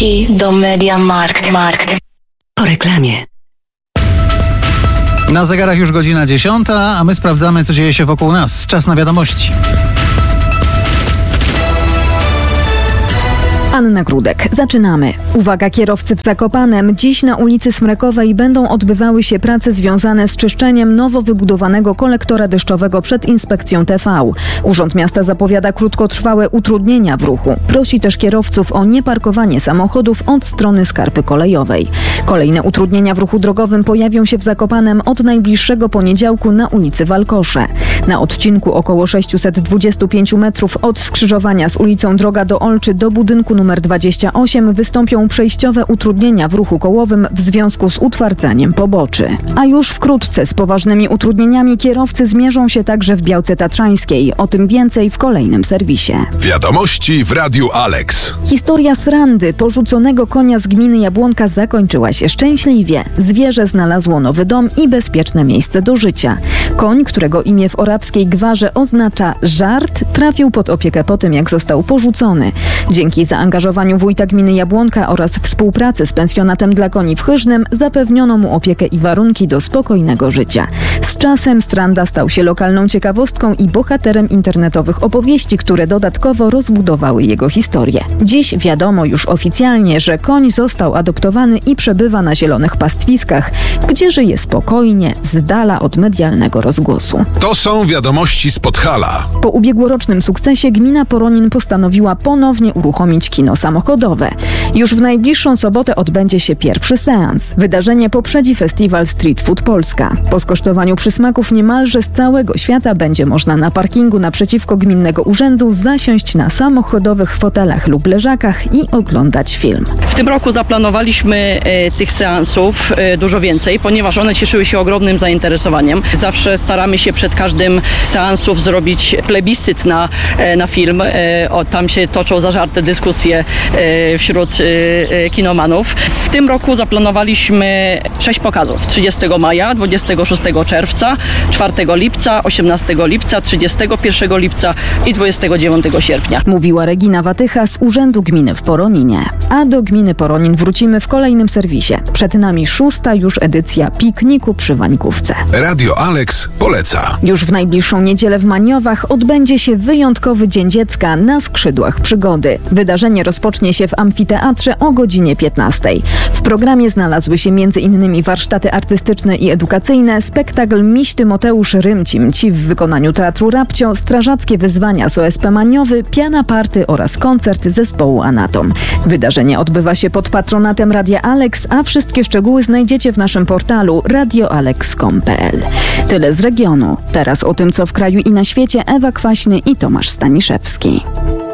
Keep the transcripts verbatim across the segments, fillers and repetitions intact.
Wiadomości do Media Markt. Markt. Po reklamie. Na zegarach już godzina dziesiąta, a my sprawdzamy, co dzieje się wokół nas. Czas na wiadomości. Anna Grudek. Zaczynamy. Uwaga kierowcy w Zakopanem. Dziś na ulicy Smrekowej będą odbywały się prace związane z czyszczeniem nowo wybudowanego kolektora deszczowego przed inspekcją T V. Urząd Miasta zapowiada krótkotrwałe utrudnienia w ruchu. Prosi też kierowców o nieparkowanie samochodów od strony skarpy kolejowej. Kolejne utrudnienia w ruchu drogowym pojawią się w Zakopanem od najbliższego poniedziałku na ulicy Walkosze. Na odcinku około sześćset dwadzieścia pięć metrów od skrzyżowania z ulicą Droga do Olczy do budynku numer dwadzieścia osiem wystąpią przejściowe utrudnienia w ruchu kołowym w związku z utwardzaniem poboczy. A już wkrótce z poważnymi utrudnieniami kierowcy zmierzą się także w Białce Tatrzańskiej. O tym więcej w kolejnym serwisie. Wiadomości w Radiu Alex. Historia srandy porzuconego konia z gminy Jabłonka zakończyła się szczęśliwie. Zwierzę znalazło nowy dom i bezpieczne miejsce do życia. Koń, którego imię w orawskiej gwarze oznacza żart, trafił pod opiekę po tym, jak został porzucony. Dzięki zaangażowaniu wójta gminy Jabłonka oraz współpracy z pensjonatem dla koni w Chyżnem zapewniono mu opiekę i warunki do spokojnego życia. Z czasem Stranda stał się lokalną ciekawostką i bohaterem internetowych opowieści, które dodatkowo rozbudowały jego historię. Dziś wiadomo już oficjalnie, że koń został adoptowany i przebywa na zielonych pastwiskach, gdzie żyje spokojnie, z dala od medialnego rozgłosu. To są wiadomości z Podhala. Po ubiegłorocznym sukcesie gmina Poronin postanowiła ponownie uruchomić kino samochodowe. Już w najbliższą sobotę odbędzie się pierwszy seans. Wydarzenie poprzedzi festiwal Street Food Polska. Po skosztowaniu przysmaków niemalże z całego świata będzie można na parkingu naprzeciwko Gminnego Urzędu zasiąść na samochodowych fotelach lub leżakach i oglądać film. W tym roku zaplanowaliśmy e, tych seansów e, dużo więcej, ponieważ one cieszyły się ogromnym zainteresowaniem. Zawsze staramy się przed każdym seansów zrobić plebiscyt na, e, na film. E, o, tam się toczą zażarte dyskusje e, wśród e, kinomanów. W tym roku zaplanowaliśmy sześć pokazów. trzydziestego maja, dwudziestego szóstego czerwca, czwartego lipca, osiemnastego lipca, trzydziestego pierwszego lipca i dwudziestego dziewiątego sierpnia. Mówiła Regina Watycha z Urzędu Gminy w Poroninie. A do gminy Poronin wrócimy w kolejnym serwisie. Przed nami szósta już edycja pikniku przy Wańkówce. Radio Alex poleca. Już w najbliższą niedzielę w Maniowach odbędzie się wyjątkowy Dzień Dziecka na skrzydłach przygody. Wydarzenie rozpocznie się w amfiteatrze o godzinie piętnastej. W programie znalazły się między innymi warsztaty artystyczne i edukacyjne, spektakl Miś Tymoteusz Rymcim-Ci w wykonaniu Teatru Rabcio, strażackie wyzwania z O S P Maniowy, piana party oraz koncert zespołu Anatom. Wydarzenie odbywa się pod patronatem Radia Alex, a wszystkie szczegóły znajdziecie w naszym portalu radio alex kropka com kropka p l. Tyle z regionu. Teraz o tym, co w kraju i na świecie, Ewa Kwaśny i Tomasz Staniszewski.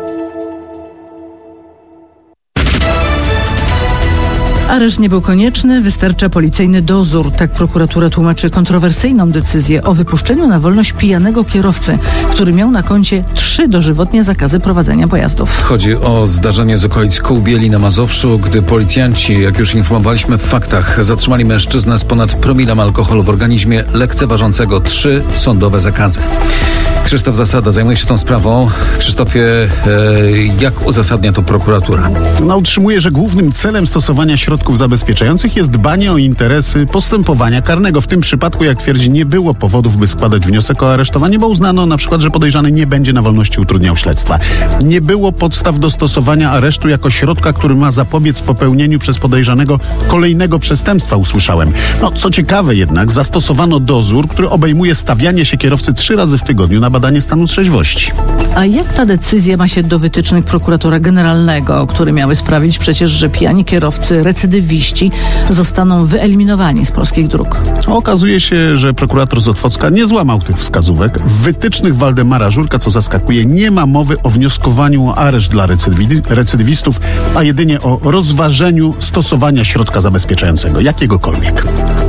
Areszt nie był konieczny, wystarcza policyjny dozór. Tak prokuratura tłumaczy kontrowersyjną decyzję o wypuszczeniu na wolność pijanego kierowcy, który miał na koncie trzy dożywotnie zakazy prowadzenia pojazdów. Chodzi o zdarzenie z okolic Kołbieli na Mazowszu, gdy policjanci, jak już informowaliśmy w faktach, zatrzymali mężczyznę z ponad promilem alkoholu w organizmie, lekceważącego trzy sądowe zakazy. Krzysztof Zasada zajmuje się tą sprawą. Krzysztofie, e, jak uzasadnia to prokuratura? Ona utrzymuje, że głównym celem stosowania środków zabezpieczających jest dbanie o interesy postępowania karnego. W tym przypadku, jak twierdzi, nie było powodów, by składać wniosek o aresztowanie, bo uznano na przykład, że podejrzany nie będzie na wolności utrudniał śledztwa. Nie było podstaw do stosowania aresztu jako środka, który ma zapobiec popełnieniu przez podejrzanego kolejnego przestępstwa, usłyszałem. No, co ciekawe jednak, zastosowano dozór, który obejmuje stawianie się kierowcy trzy razy w tygodniu na badanie stanu trzeźwości. A jak ta decyzja ma się do wytycznych prokuratora generalnego, które miały sprawić przecież, że pijani kierowcy, recydywiści zostaną wyeliminowani z polskich dróg? Okazuje się, że prokurator z Otwocka nie złamał tych wskazówek. W wytycznych Waldemara Żurka, co zaskakuje, nie ma mowy o wnioskowaniu o areszt dla recydywi- recydywistów, a jedynie o rozważeniu stosowania środka zabezpieczającego, jakiegokolwiek.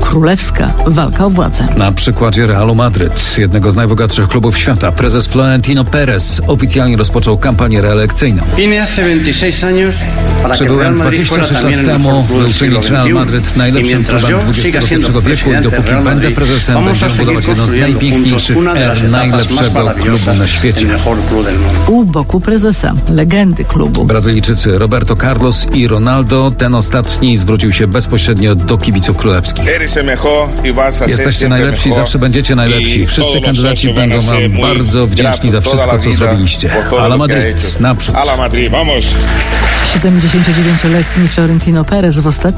królewska walka o władzę. Na przykładzie Realu Madryt, jednego z najbogatszych klubów świata, prezes Florentino Perez oficjalnie rozpoczął kampanię reelekcyjną. Przybyłem dwadzieścia sześć lat temu, by uczynić Real Madryt najlepszym klubem dwudziestego pierwszego wieku i dopóki będę prezesem, będziemy budować jedną z najpiękniejszych er najlepszego klubu na świecie. U boku prezesa, legendy klubu. Brazylijczycy Roberto Carlos i Ronaldo, ten ostatni zwrócił się bezpośrednio do kibiców królewskich. Jesteście najlepsi, zawsze będziecie najlepsi. Wszyscy kandydaci będą wam bardzo wdzięczni za wszystko, co zrobiliście. Ala Madryt, naprzód. siedemdziesięciodziewięcioletni Florentino Perez w ostatnim